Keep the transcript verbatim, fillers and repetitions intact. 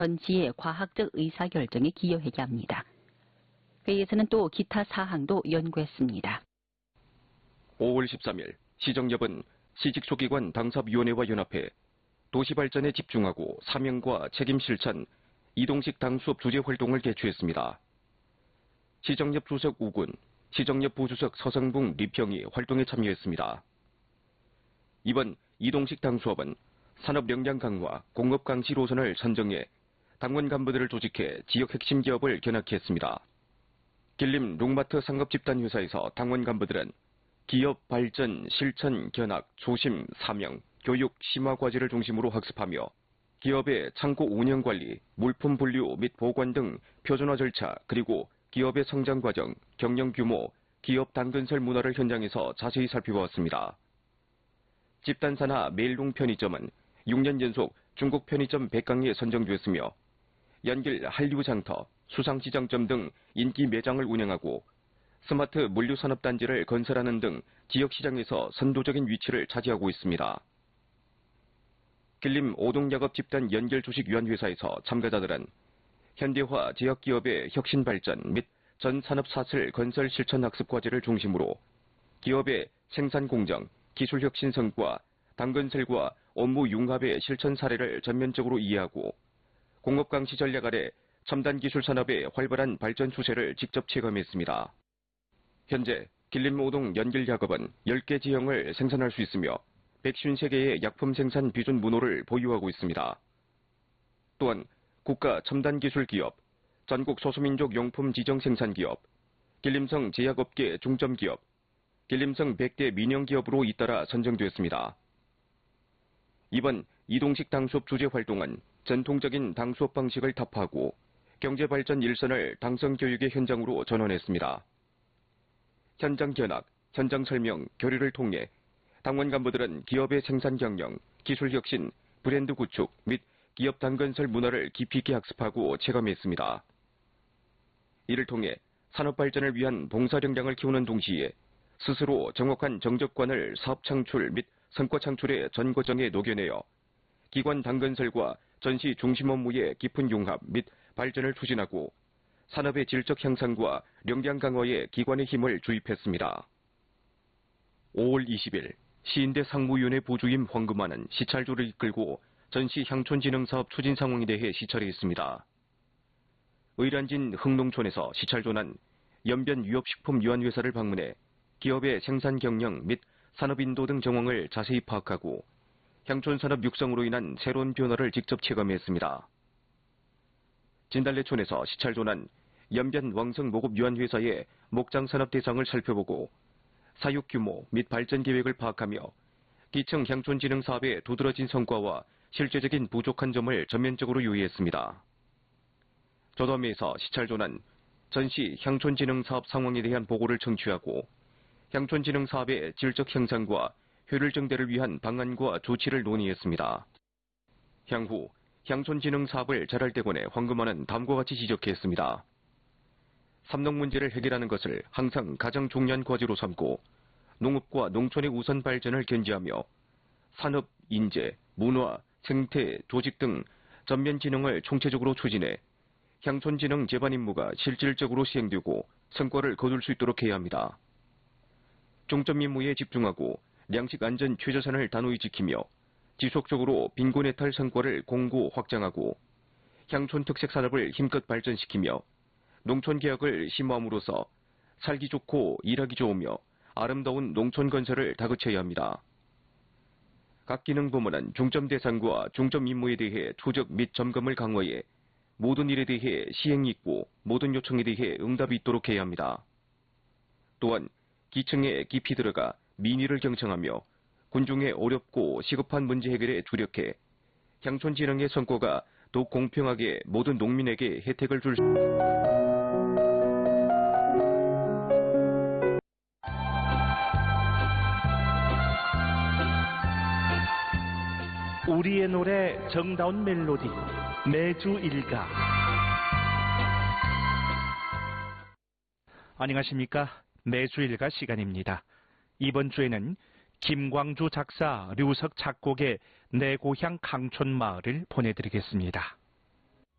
전시의 과학적 의사결정에 기여하게 합니다. 회의에서는 또 기타 사항도 연구했습니다. 오월 십삼일 시정협은 시직소기관 당사위원회와 연합해 도시발전에 집중하고 사명과 책임 실천, 이동식 당수업 주제 활동을 개최했습니다. 시정협 주석 우군, 시정협 부주석 서성붕, 리평이 활동에 참여했습니다. 이번 이동식 당수업은 산업 역량 강화, 공업 강시 노선을 선정해 당원 간부들을 조직해 지역 핵심 기업을 견학케 했습니다. 길림 롱마트 상업집단회사에서 당원 간부들은 기업 발전, 실천, 견학, 조심, 사명, 교육, 심화 과제를 중심으로 학습하며 기업의 창고 운영 관리, 물품 분류 및 보관 등 표준화 절차, 그리고 기업의 성장 과정, 경영 규모, 기업 당근설 문화를 현장에서 자세히 살펴보았습니다. 집단산하 메일동 편의점은 육 년 연속 중국 편의점 백 강에 선정되었으며 연길 한류장터, 수상시장점 등 인기 매장을 운영하고 스마트 물류산업단지를 건설하는 등 지역시장에서 선도적인 위치를 차지하고 있습니다. 길림 오동약업집단 연결주식위원회사에서 참가자들은 현대화 제약기업의 혁신발전 및 전산업사슬 건설 실천 학습 과제를 중심으로 기업의 생산공정, 기술혁신 성과, 당근설과 업무 융합의 실천 사례를 전면적으로 이해하고 공업강시 전략 아래 첨단기술 산업의 활발한 발전 추세를 직접 체감했습니다. 현재 길림오동 연길약업은 열 개 지형을 생산할 수 있으며 백오십삼 개의 약품 생산 비준 문호를 보유하고 있습니다. 또한 국가 첨단기술기업, 전국 소수민족 용품 지정 생산기업, 길림성 제약업계 중점기업, 길림성 백 대 민영기업으로 잇따라 선정되었습니다. 이번 이동식 당수업 주제 활동은 전통적인 당수업 방식을 타파하고 경제발전 일선을 당성교육의 현장으로 전환했습니다. 현장 견학, 현장 설명, 교류를 통해 당원 간부들은 기업의 생산 경영, 기술 혁신, 브랜드 구축 및 기업 당근설 문화를 깊이 있게 학습하고 체감했습니다. 이를 통해 산업 발전을 위한 봉사 역량을 키우는 동시에 스스로 정확한 정적관을 사업 창출 및 성과 창출의 전 과정에 녹여내어 기관 당근설과 전시 중심 업무의 깊은 융합 및 발전을 추진하고 산업의 질적 향상과 역량 강화에 기관의 힘을 주입했습니다. 오월 이십일 시인대 상무위원회 부주임 황금화는 시찰조를 이끌고 전시 향촌진흥사업 추진 상황에 대해 시찰했습니다. 의란진 흥농촌에서 시찰조는 연변 유업식품유한회사를 방문해 기업의 생산 경영 및 산업인도 등 정황을 자세히 파악하고 향촌산업 육성으로 인한 새로운 변화를 직접 체감했습니다. 진달래촌에서 시찰조는 연변 왕성목업유한회사의 목장산업 대상을 살펴보고 사육 규모 및 발전 계획을 파악하며 기층 향촌진흥 사업의 두드러진 성과와 실제적인 부족한 점을 전면적으로 유의했습니다. 조담회에서 시찰조는 전시 향촌진흥 사업 상황에 대한 보고를 청취하고 향촌진흥 사업의 질적 향상과 효율 증대를 위한 방안과 조치를 논의했습니다. 향후 향촌진흥 사업을 잘할 때 권해 황금화는 다음과 같이 지적했습니다. 삼농 문제를 해결하는 것을 항상 가장 중요한 과제로 삼고 농업과 농촌의 우선 발전을 견지하며 산업, 인재, 문화, 생태, 조직 등 전면 진흥을 총체적으로 추진해 향촌진흥 제반 임무가 실질적으로 시행되고 성과를 거둘 수 있도록 해야 합니다. 중점 임무에 집중하고粮식 안전 최저선을 단호히 지키며 지속적으로 빈곤해탈 성과를 공고 확장하고 향촌 특색 산업을 힘껏 발전시키며 농촌 개혁을 심화함으로써 살기 좋고 일하기 좋으며 아름다운 농촌 건설을 다그쳐야 합니다. 각 기능 부문은 중점 대상과 중점 임무에 대해 추적 및 점검을 강화해 모든 일에 대해 시행이 있고 모든 요청에 대해 응답이 있도록 해야 합니다. 또한 기층에 깊이 들어가 민의를 경청하며 군중의 어렵고 시급한 문제 해결에 주력해 향촌진흥의 성과가 더욱 공평하게 모든 농민에게 혜택을 줄 수 우리의 노래 정다운 멜로디 매주 일가. 안녕하십니까. 매주 일가 시간입니다. 이번 주에는 김광주 작사 류석 작곡의 내 고향 강촌마을을 보내드리겠습니다.